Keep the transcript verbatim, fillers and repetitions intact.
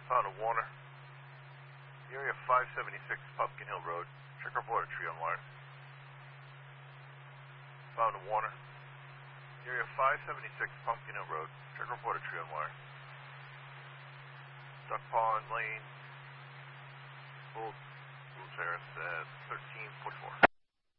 Found a Warner. Area five seventy-six Pumpkin Hill Road. Check report a tree on wire. Found a Warner. Area five seventy-six Pumpkin Hill Road. Check report a tree on wire. Duck Pond Lane. Bull, Bull Terrace at thirteen forty-four.